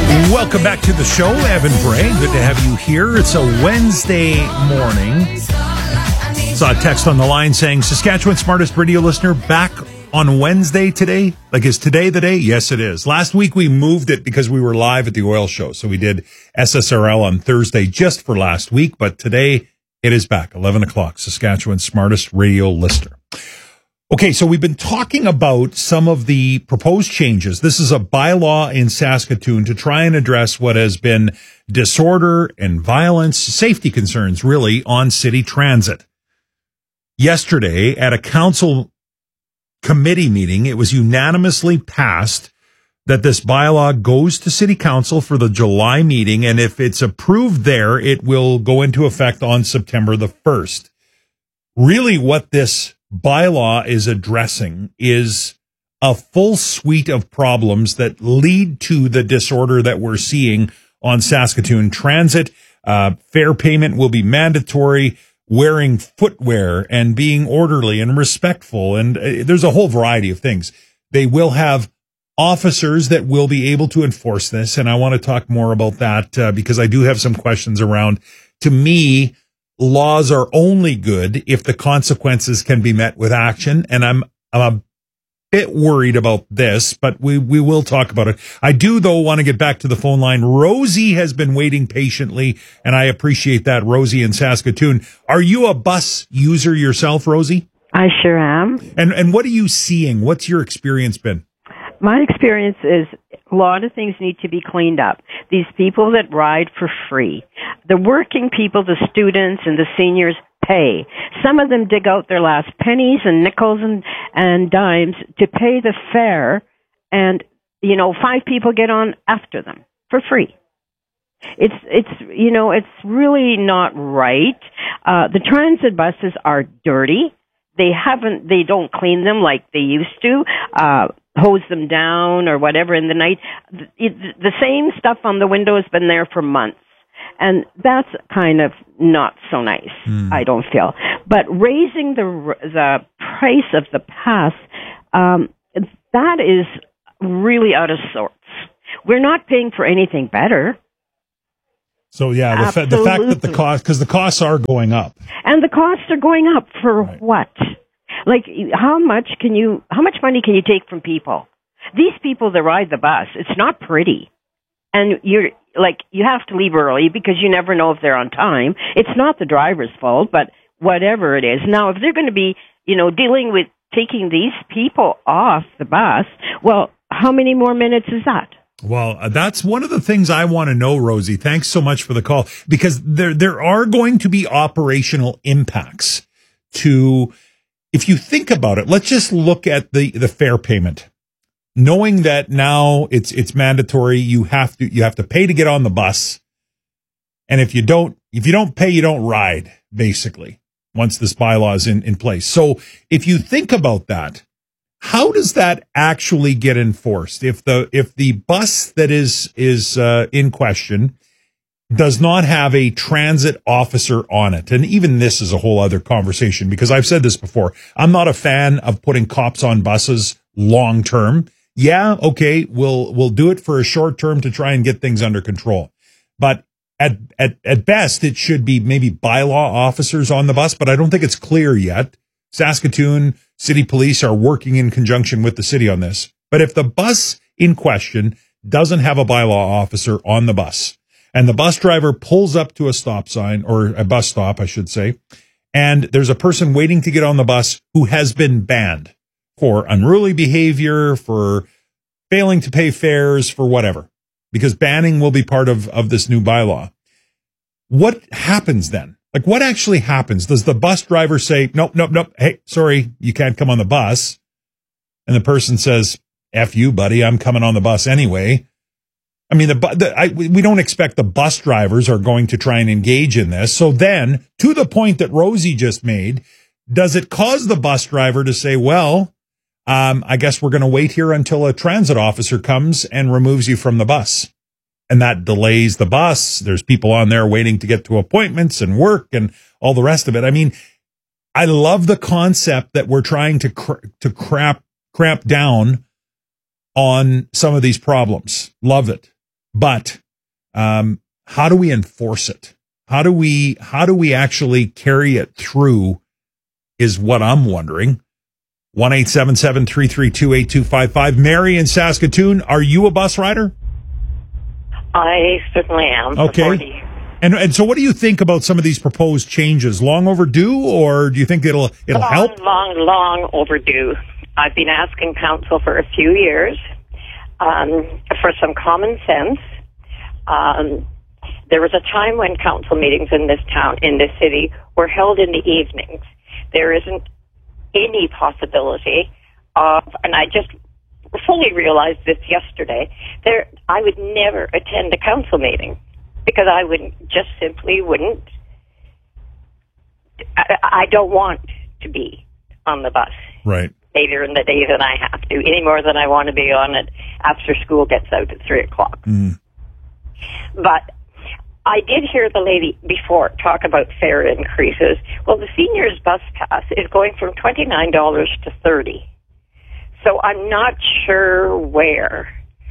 Welcome back to the show, Evan Bray. Good to have you here. It's a Wednesday morning. Saw a text on the line saying, Saskatchewan's smartest radio listener back on Wednesday today. Like, is today the day? Yes, it is. Last week we moved it because we were live at the oil show. So we did SSRL on Thursday just for last week. But today it is back, 11 o'clock, Saskatchewan's smartest radio listener. Okay, so we've been talking about some of the proposed changes. This is a bylaw in Saskatoon to try and address what has been disorder and violence, safety concerns, really, on city transit. Yesterday, at a council committee meeting, it was unanimously passed that this bylaw goes to city council for the July meeting, and if it's approved there, it will go into effect on September the 1st. Really, what this bylaw is addressing is a full suite of problems that lead to the disorder that we're seeing on Saskatoon transit. Fare payment will be mandatory, wearing footwear and being orderly and respectful. And there's a whole variety of things. They will have officers that will be able to enforce this. And I want to talk more about that because I do have some questions around. To me, laws are only good if the consequences can be met with action. And I'm a bit worried about this, but we will talk about it. I do, though, want to get back to the phone line. Rosie has been waiting patiently, and I appreciate that. Rosie in Saskatoon. Are you a bus user yourself, Rosie? I sure am. And what are you seeing? What's your experience been? My experience is a lot of things need to be cleaned up. These people that ride for free, the working people, the students and the seniors pay. Some of them dig out their last pennies and nickels and dimes to pay the fare, and 5 people get on after them for free. It's really not right. The transit buses are dirty. They don't clean them like they used to. Hose them down or whatever in the night. The same stuff on the window has been there for months. And that's kind of not so nice, I don't feel. But raising the price of the pass, that is really out of sorts. We're not paying for anything better. So, yeah, the fact that the costs are going up. And the costs are going up for what? Like, how much money can you take from people? These people that ride the bus, it's not pretty. And you have to leave early because you never know if they're on time. It's not the driver's fault, but whatever it is. Now, if they're going to be, dealing with taking these people off the bus, well, how many more minutes is that? Well, that's one of the things I want to know, Rosie. Thanks so much for the call, because there are going to be operational impacts to, if you think about it, let's just look at the fare payment. Knowing that now it's mandatory, you have to pay to get on the bus. And if you don't pay, you don't ride, basically, once this bylaw is in place. So if you think about that, how does that actually get enforced? If the bus that is in question does not have a transit officer on it, and even this is a whole other conversation, because I've said this before, I'm not a fan of putting cops on buses long term. Yeah, okay, we'll do it for a short term to try and get things under control. But at best, it should be maybe bylaw officers on the bus, but I don't think it's clear yet. Saskatoon City Police are working in conjunction with the city on this. But if the bus in question doesn't have a bylaw officer on the bus, and the bus driver pulls up to a stop sign, or a bus stop, I should say, and there's a person waiting to get on the bus who has been banned for unruly behavior, for failing to pay fares, for whatever, because banning will be part of this new bylaw. What happens then? Like, what actually happens? Does the bus driver say, nope, hey, sorry, you can't come on the bus? And the person says, F you, buddy, I'm coming on the bus anyway. I mean, we don't expect the bus drivers are going to try and engage in this. So then, to the point that Rosie just made, does it cause the bus driver to say, well, I guess we're going to wait here until a transit officer comes and removes you from the bus? And that delays the bus. There's people on there waiting to get to appointments and work and all the rest of it. I mean, I love the concept that we're trying to cramp down on some of these problems. Love it. But how do we enforce it? How do we actually carry it through is what I'm wondering. 1-877-332-8255. Mary in Saskatoon, are you a bus rider? I certainly am. Okay. And so what do you think about some of these proposed changes? Long overdue, or do you think it'll help? Long overdue. I've been asking council for a few years for some common sense. There was a time when council meetings in this city, were held in the evenings. There isn't any possibility of, and I just fully realized this yesterday, I would never attend a council meeting because I simply wouldn't. I don't want to be on the bus. Right. Later in the day than I have to, any more than I want to be on it after school gets out at 3:00. But I did hear the lady before talk about fare increases. Well, the seniors bus pass is going from $29 to $30. So I'm not sure where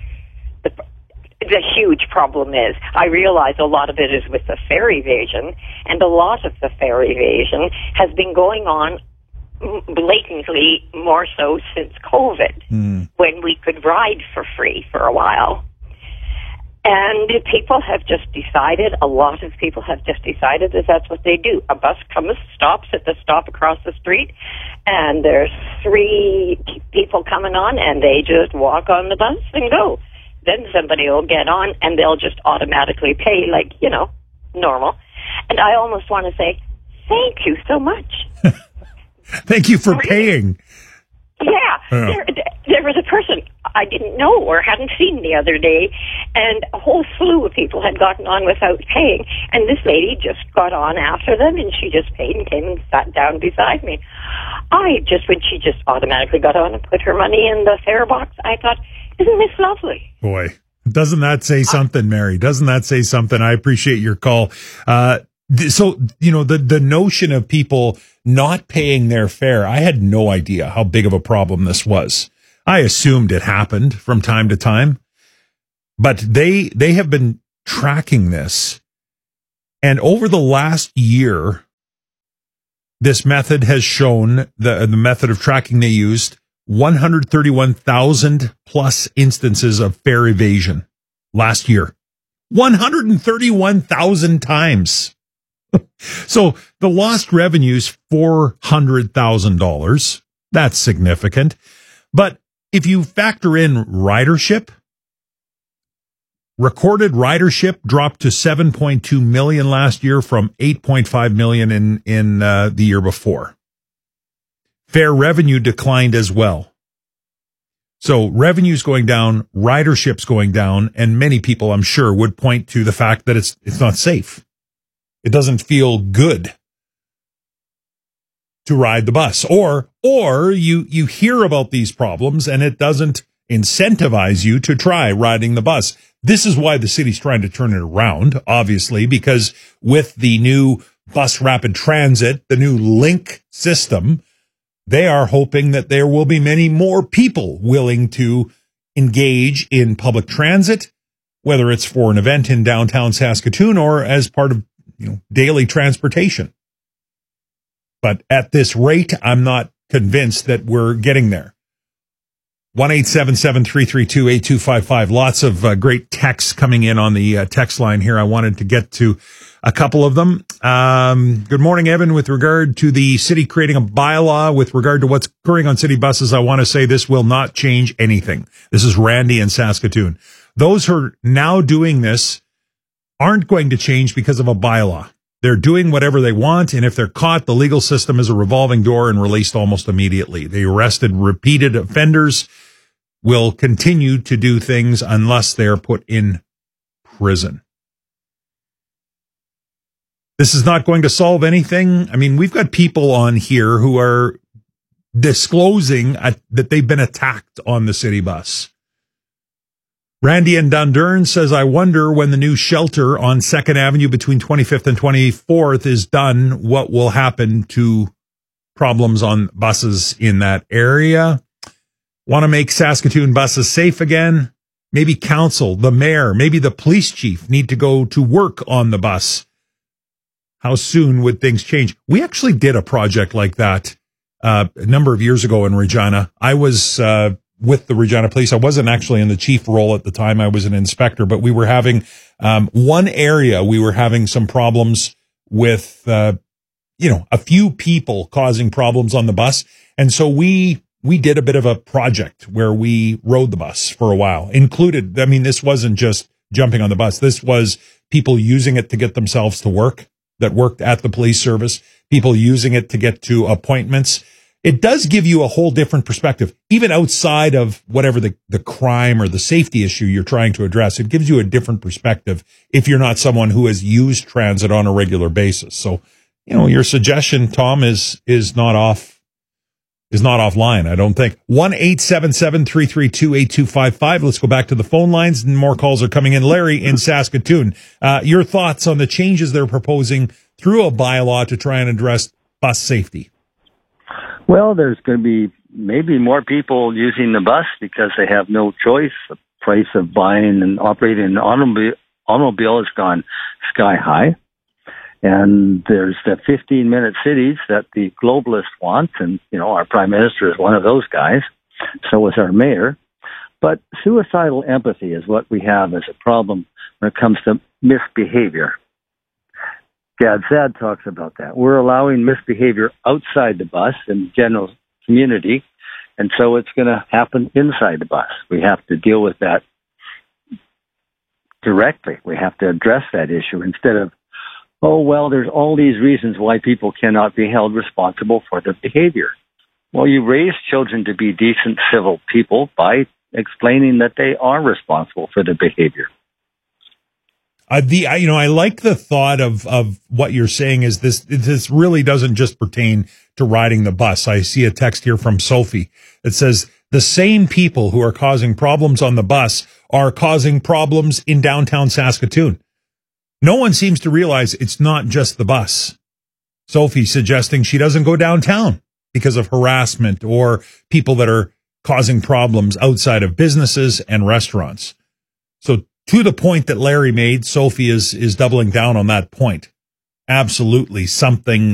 the huge problem is. I realize a lot of it is with the fare evasion, and a lot of the fare evasion has been going on blatantly more so since COVID, when we could ride for free for a while. And people have just decided, a lot of people have just decided that that's what they do. A bus comes, stops at the stop across the street, and there's 3 people coming on, and they just walk on the bus and go. Then somebody will get on, and they'll just automatically pay like, normal. And I almost want to say, thank you so much. Thank you for paying. Yeah. There was a person I didn't know or hadn't seen the other day, and a whole slew of people had gotten on without paying, and this lady just got on after them, and she just paid and came and sat down beside me. When she just automatically got on and put her money in the fare box, I thought, isn't this lovely? Boy, doesn't that say something, Mary? Doesn't that say something? I appreciate your call. So, the notion of people not paying their fare, I had no idea how big of a problem this was. I assumed it happened from time to time, but they have been tracking this. And over the last year, this method has shown, the method of tracking they used, 131,000 plus instances of fare evasion last year. 131,000 times. So the lost revenue's $400,000. That's significant. But if you factor in ridership, recorded ridership dropped to 7.2 million last year from 8.5 million in the year before. Fare revenue declined as well. So revenue's going down, ridership's going down, and many people, I'm sure, would point to the fact that it's not safe. It doesn't feel good to ride the bus, or you hear about these problems and it doesn't incentivize you to try riding the bus. This is why the city's trying to turn it around, obviously, because with the new bus rapid transit, the new link system, they are hoping that there will be many more people willing to engage in public transit, whether it's for an event in downtown Saskatoon or as part of daily transportation. But at this rate, I'm not convinced that we're getting there. 1-877-332-8255. Lots of great texts coming in on the text line here. I wanted to get to a couple of them. Good morning, Evan. With regard to the city creating a bylaw with regard to what's occurring on city buses, I want to say this will not change anything. This is Randy in Saskatoon. Those who are now doing this aren't going to change because of a bylaw. They're doing whatever they want, and if they're caught, the legal system is a revolving door and released almost immediately. The arrested repeated offenders will continue to do things unless they're put in prison. This is not going to solve anything. I mean, we've got people on here who are disclosing that they've been attacked on the city bus. Randy in Dundurn says, I wonder when the new shelter on 2nd Avenue between 25th and 24th is done, what will happen to problems on buses in that area. Want to make Saskatoon buses safe again? maybe council, the mayor, maybe the police chief need to go to work on the bus. How soon would things change? We actually did a project like that a number of years ago in Regina. I was with the Regina Police. I wasn't actually in the chief role at the time. I was an inspector, but we were having one area. We were having some problems with, a few people causing problems on the bus. And so we did a bit of a project where we rode the bus for a while. This wasn't just jumping on the bus. This was people using it to get themselves to work that worked at the police service, people using it to get to appointments. It does give you a whole different perspective, even outside of whatever the crime or the safety issue you're trying to address. It gives you a different perspective if you're not someone who has used transit on a regular basis. So, your suggestion, Tom, is not offline, I don't think. 1-877-332-8255. Let's go back to the phone lines, and more calls are coming in. Larry in Saskatoon, your thoughts on the changes they're proposing through a bylaw to try and address bus safety? Well, there's going to be maybe more people using the bus because they have no choice. The price of buying and operating an automobile has gone sky high. And there's the 15-minute cities that the globalists want. And, our prime minister is one of those guys. So is our mayor. But suicidal empathy is what we have as a problem when it comes to misbehavior. Gad Saad talks about that. We're allowing misbehavior outside the bus in the general community. And so it's going to happen inside the bus. We have to deal with that directly. We have to address that issue instead of, there's all these reasons why people cannot be held responsible for their behavior. Well, you raise children to be decent, civil people by explaining that they are responsible for their behavior. I like the thought of what you're saying is this really doesn't just pertain to riding the bus. I see a text here from Sophie that says the same people who are causing problems on the bus are causing problems in downtown Saskatoon. No one seems to realize it's not just the bus. Sophie suggesting she doesn't go downtown because of harassment or people that are causing problems outside of businesses and restaurants. So to the point that Larry made, Sophie is doubling down on that point. Absolutely something